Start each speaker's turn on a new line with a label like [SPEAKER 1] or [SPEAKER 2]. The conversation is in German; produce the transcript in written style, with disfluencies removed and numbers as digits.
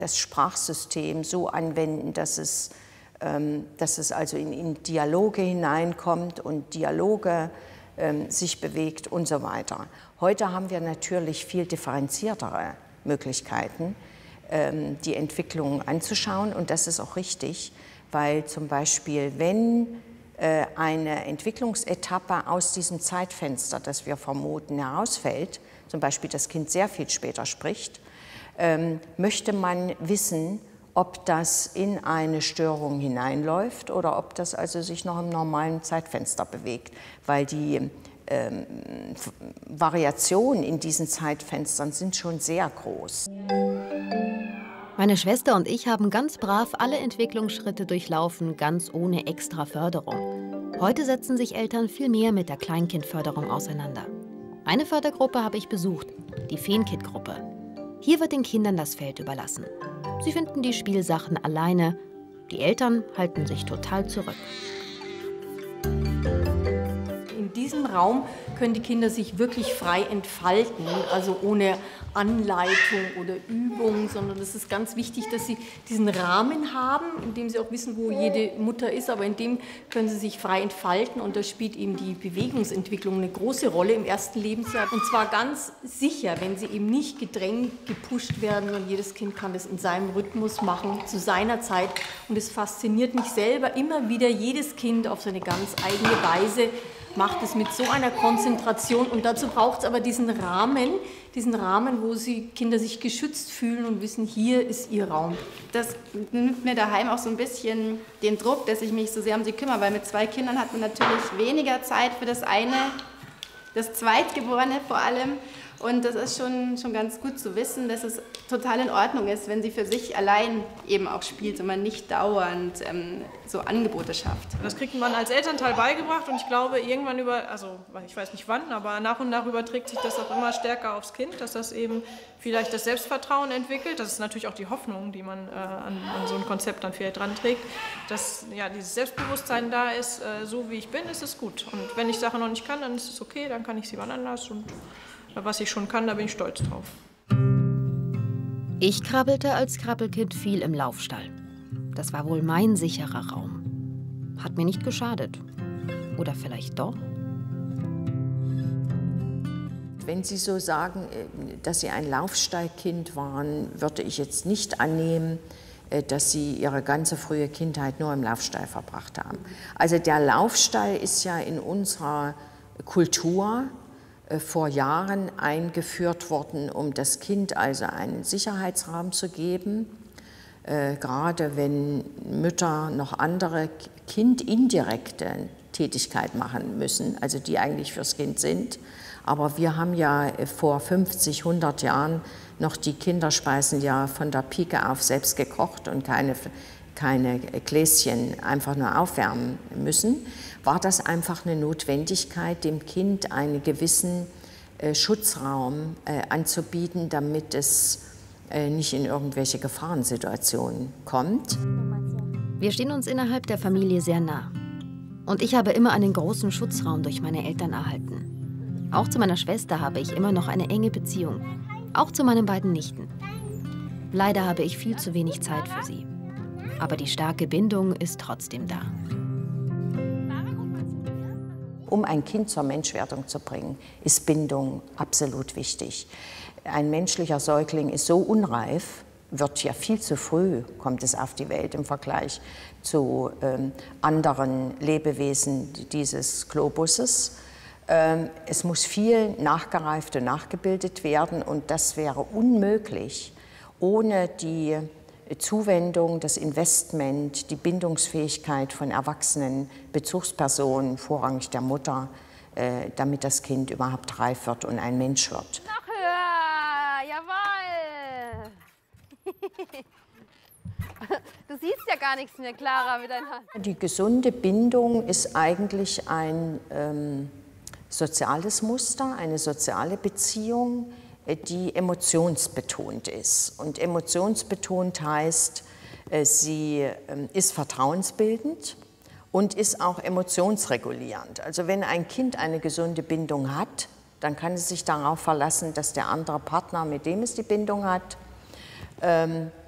[SPEAKER 1] das Sprachsystem so anwenden, dass es also in Dialoge hineinkommt und Dialoge sich bewegt und so weiter. Heute haben wir natürlich viel differenziertere Möglichkeiten, die Entwicklung anzuschauen, und das ist auch richtig, weil zum Beispiel, wenn eine Entwicklungsetappe aus diesem Zeitfenster, das wir vermuten, herausfällt, zum Beispiel das Kind sehr viel später spricht, möchte man wissen, ob das in eine Störung hineinläuft oder ob das also sich noch im normalen Zeitfenster bewegt, weil die Variationen in diesen Zeitfenstern sind schon sehr groß.
[SPEAKER 2] Meine Schwester und ich haben ganz brav alle Entwicklungsschritte durchlaufen, ganz ohne extra Förderung. Heute setzen sich Eltern viel mehr mit der Kleinkindförderung auseinander. Eine Fördergruppe habe ich besucht, die Feenkit-Gruppe. Hier wird den Kindern das Feld überlassen. Sie finden die Spielsachen alleine. Die Eltern halten sich total zurück.
[SPEAKER 3] In diesem Raum können die Kinder sich wirklich frei entfalten, also ohne Anleitung oder Übung, sondern es ist ganz wichtig, dass sie diesen Rahmen haben, in dem sie auch wissen, wo jede Mutter ist, aber in dem können sie sich frei entfalten, und da spielt eben die Bewegungsentwicklung eine große Rolle im ersten Lebensjahr, und zwar ganz sicher, wenn sie eben nicht gedrängt, gepusht werden, sondern jedes Kind kann das in seinem Rhythmus machen, zu seiner Zeit, und es fasziniert mich selber immer wieder, jedes Kind auf seine ganz eigene Weise macht es mit so einer Konzentration, und dazu braucht es aber diesen Rahmen, wo die Kinder sich geschützt fühlen und wissen, hier ist ihr Raum.
[SPEAKER 4] Das nimmt mir daheim auch so ein bisschen den Druck, dass ich mich so sehr um sie kümmere, weil mit 2 Kindern hat man natürlich weniger Zeit für das eine, das Zweitgeborene vor allem. Und das ist schon ganz gut zu wissen, dass es total in Ordnung ist, wenn sie für sich allein eben auch spielt und man nicht dauernd so Angebote schafft.
[SPEAKER 5] Das kriegt man als Elternteil beigebracht, und ich glaube, irgendwann ich weiß nicht wann, aber nach und nach überträgt sich das auch immer stärker aufs Kind, dass das eben vielleicht das Selbstvertrauen entwickelt. Das ist natürlich auch die Hoffnung, die man an so ein Konzept dann vielleicht dran trägt, dass ja, dieses Selbstbewusstsein da ist, so wie ich bin, ist es gut. Und wenn ich Sachen noch nicht kann, dann ist es okay, dann kann ich sie wann anders, und was ich schon kann, da bin ich stolz drauf.
[SPEAKER 2] Ich krabbelte als Krabbelkind viel im Laufstall. Das war wohl mein sicherer Raum. Hat mir nicht geschadet. Oder vielleicht doch?
[SPEAKER 1] Wenn Sie so sagen, dass Sie ein Laufstallkind waren, würde ich jetzt nicht annehmen, dass Sie Ihre ganze frühe Kindheit nur im Laufstall verbracht haben. Also der Laufstall ist ja in unserer Kultur vor Jahren eingeführt worden, um das Kind also einen Sicherheitsraum zu geben, gerade wenn Mütter noch andere kindindirekte Tätigkeit machen müssen, also die eigentlich fürs Kind sind. Aber wir haben ja vor 50, 100 Jahren noch die Kinderspeisen ja von der Pike auf selbst gekocht und keine Gläschen einfach nur aufwärmen müssen, war das einfach eine Notwendigkeit, dem Kind einen gewissen Schutzraum anzubieten, damit es nicht in irgendwelche Gefahrensituationen kommt.
[SPEAKER 2] Wir stehen uns innerhalb der Familie sehr nah. Und ich habe immer einen großen Schutzraum durch meine Eltern erhalten. Auch zu meiner Schwester habe ich immer noch eine enge Beziehung. Auch zu meinen beiden Nichten. Leider habe ich viel zu wenig Zeit für sie. Aber die starke Bindung ist trotzdem da.
[SPEAKER 1] Um ein Kind zur Menschwerdung zu bringen, ist Bindung absolut wichtig. Ein menschlicher Säugling ist so unreif, wird ja viel zu früh, kommt es auf die Welt im Vergleich zu anderen Lebewesen dieses Globuses. Es muss viel nachgereift und nachgebildet werden, und das wäre unmöglich ohne die Zuwendung, das Investment, die Bindungsfähigkeit von erwachsenen Bezugspersonen, vorrangig der Mutter, damit das Kind überhaupt reif wird und ein Mensch wird.
[SPEAKER 6] Noch höher! Jawohl! Du siehst ja gar nichts mehr, Clara, mit deiner Hand.
[SPEAKER 1] Die gesunde Bindung ist eigentlich ein soziales Muster, eine soziale Beziehung, die emotionsbetont ist. Und emotionsbetont heißt, sie ist vertrauensbildend und ist auch emotionsregulierend. Also wenn ein Kind eine gesunde Bindung hat, dann kann es sich darauf verlassen, dass der andere Partner, mit dem es die Bindung hat,